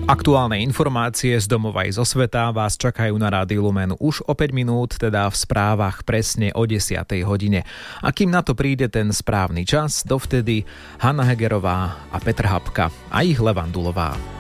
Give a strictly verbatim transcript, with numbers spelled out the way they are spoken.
Aktuálne informácie z domova aj zo sveta vás čakajú na Rádiu Lumen už o päť minút, teda v správach presne o desiatej hodine. A kým na to príde ten správny čas, dovtedy Hanna Hegerová a Petr Habka a ich Levandulová.